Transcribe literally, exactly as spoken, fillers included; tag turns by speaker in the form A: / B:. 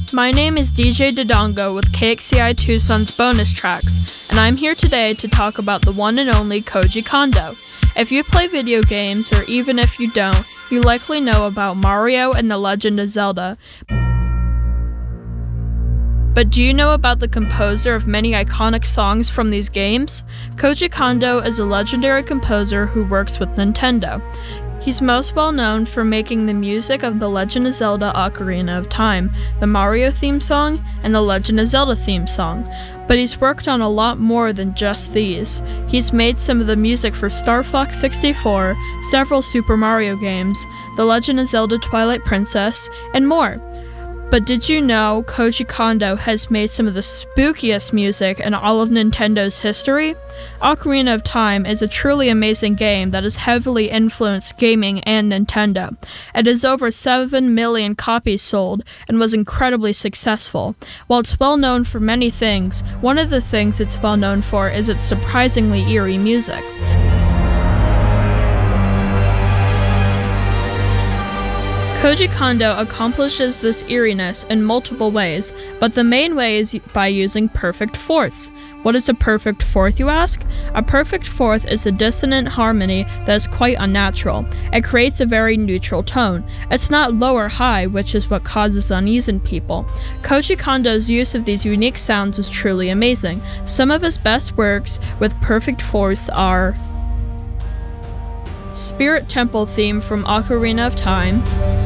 A: My name is D J Dodongo with K X C I Tucson's Bonus Tracks, and I'm here today to talk about the one and only Koji Kondo. If you play video games, or even if you don't, you likely know about Mario and The Legend of Zelda. But do you know about the composer of many iconic songs from these games? Koji Kondo is a legendary composer who works with Nintendo. He's most well known for making the music of The Legend of Zelda: Ocarina of Time, the Mario theme song, and the Legend of Zelda theme song. But he's worked on a lot more than just these. He's made some of the music for Star Fox sixty-four, several Super Mario games, The Legend of Zelda: Twilight Princess, and more. But did you know Koji Kondo has made some of the spookiest music in all of Nintendo's history? Ocarina of Time is a truly amazing game that has heavily influenced gaming and Nintendo. It has over seven million copies sold and was incredibly successful. While it's well known for many things, one of the things it's well known for is its surprisingly eerie music. Koji Kondo accomplishes this eeriness in multiple ways, but the main way is by using perfect fourths. What is a perfect fourth, you ask? A perfect fourth is a dissonant harmony that is quite unnatural. It creates a very neutral tone. It's not low or high, which is what causes unease in people. Koji Kondo's use of these unique sounds is truly amazing. Some of his best works with perfect fourths are Spirit Temple theme from Ocarina of Time,